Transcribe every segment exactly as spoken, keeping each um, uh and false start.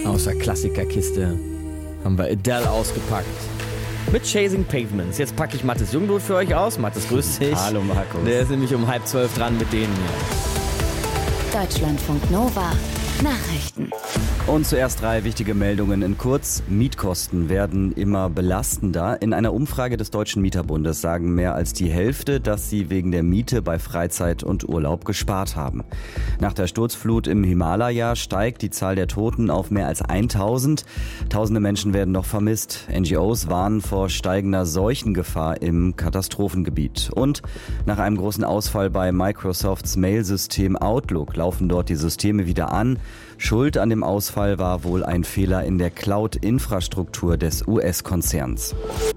Aus der Klassikerkiste haben wir Adele ausgepackt. Mit Chasing Pavements. Jetzt packe ich Mathis Jungblut für euch aus. Mathis, grüß dich. Hallo Markus. Der ist nämlich um halb zwölf dran mit denen hier. Deutschlandfunk Nova. Nachrichten. Und zuerst drei wichtige Meldungen in kurz. Mietkosten werden immer belastender. In einer Umfrage des Deutschen Mieterbundes sagen mehr als die Hälfte, dass sie wegen der Miete bei Freizeit und Urlaub gespart haben. Nach der Sturzflut im Himalaya steigt die Zahl der Toten auf mehr als tausend. Tausende Menschen werden noch vermisst. N G Os warnen vor steigender Seuchengefahr im Katastrophengebiet. Und nach einem großen Ausfall bei Microsofts Mailsystem Outlook laufen dort die Systeme wieder an. Schuld an dem Ausfall war wohl ein Fehler in der Cloud-Infrastruktur des U S-Konzerns.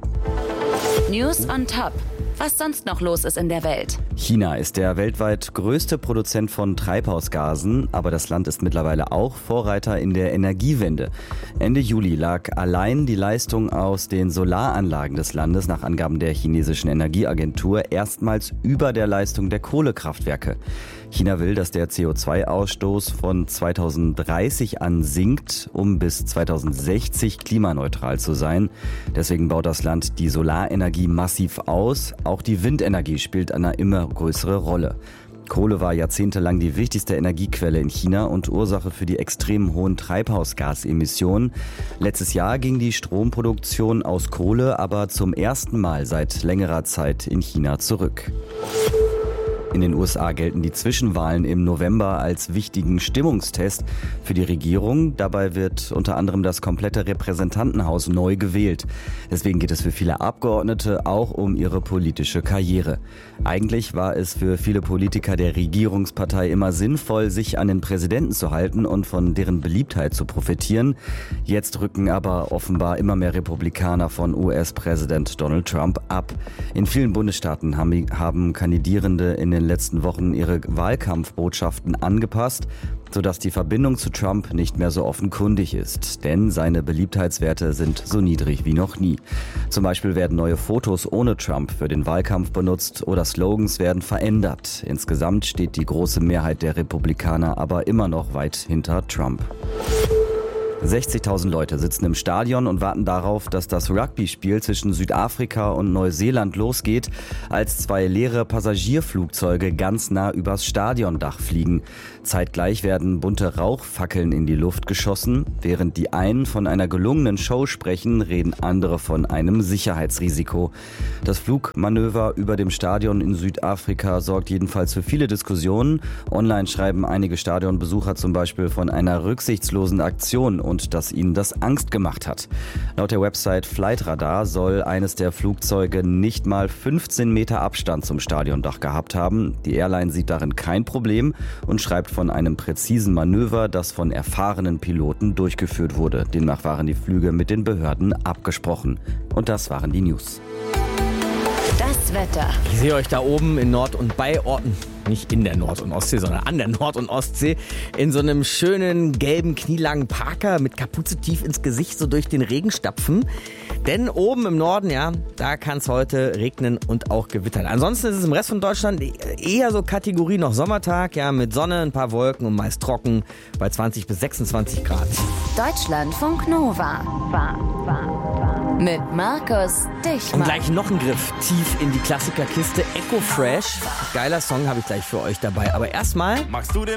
News on Top. Was sonst noch los ist in der Welt. China ist der weltweit größte Produzent von Treibhausgasen, aber das Land ist mittlerweile auch Vorreiter in der Energiewende. Ende Juli lag allein die Leistung aus den Solaranlagen des Landes nach Angaben der chinesischen Energieagentur erstmals über der Leistung der Kohlekraftwerke. China will, dass der C O zwei Ausstoß von zweitausenddreißig an sinkt, um bis zweitausendsechzig klimaneutral zu sein. Deswegen baut das Land die Solarenergie massiv aus. Auch die Windenergie spielt eine immer größere Rolle. Kohle war jahrzehntelang die wichtigste Energiequelle in China und Ursache für die extrem hohen Treibhausgasemissionen. Letztes Jahr ging die Stromproduktion aus Kohle aber zum ersten Mal seit längerer Zeit in China zurück. In den U S A gelten die Zwischenwahlen im November als wichtigen Stimmungstest für die Regierung. Dabei wird unter anderem das komplette Repräsentantenhaus neu gewählt. Deswegen geht es für viele Abgeordnete auch um ihre politische Karriere. Eigentlich war es für viele Politiker der Regierungspartei immer sinnvoll, sich an den Präsidenten zu halten und von deren Beliebtheit zu profitieren. Jetzt rücken aber offenbar immer mehr Republikaner von U S-Präsident Donald Trump ab. In vielen Bundesstaaten haben, haben Kandidierende in den letzten Wochen ihre Wahlkampfbotschaften angepasst, sodass die Verbindung zu Trump nicht mehr so offenkundig ist. Denn seine Beliebtheitswerte sind so niedrig wie noch nie. Zum Beispiel werden neue Fotos ohne Trump für den Wahlkampf benutzt oder Slogans werden verändert. Insgesamt steht die große Mehrheit der Republikaner aber immer noch weit hinter Trump. sechzigtausend Leute sitzen im Stadion und warten darauf, dass das Rugby-Spiel zwischen Südafrika und Neuseeland losgeht, als zwei leere Passagierflugzeuge ganz nah übers Stadiondach fliegen. Zeitgleich werden bunte Rauchfackeln in die Luft geschossen. Während die einen von einer gelungenen Show sprechen, reden andere von einem Sicherheitsrisiko. Das Flugmanöver über dem Stadion in Südafrika sorgt jedenfalls für viele Diskussionen. Online schreiben einige Stadionbesucher zum Beispiel von einer rücksichtslosen Aktion und dass ihnen das Angst gemacht hat. Laut der Website Flightradar soll eines der Flugzeuge nicht mal fünfzehn Meter Abstand zum Stadiondach gehabt haben. Die Airline sieht darin kein Problem und schreibt von einem präzisen Manöver, das von erfahrenen Piloten durchgeführt wurde. Demnach waren die Flüge mit den Behörden abgesprochen. Und das waren die News. Das Wetter. Ich sehe euch da oben in Nord- und bei Orten, nicht in der Nord- und Ostsee, sondern an der Nord- und Ostsee, in so einem schönen gelben knielangen Parker mit Kapuze tief ins Gesicht so durch den Regen stapfen. Denn oben im Norden, ja, da kann es heute regnen und auch gewittern. Ansonsten ist es im Rest von Deutschland eher so Kategorie noch Sommertag, ja, mit Sonne, ein paar Wolken und meist trocken bei zwanzig bis sechsundzwanzig Grad. Deutschlandfunk Nova. War, war, war. Mit Markus Dichmann. Und gleich noch ein Griff tief in die Klassikerkiste. Echo Fresh. Geiler Song habe ich gleich für euch dabei. Aber erstmal Magst du den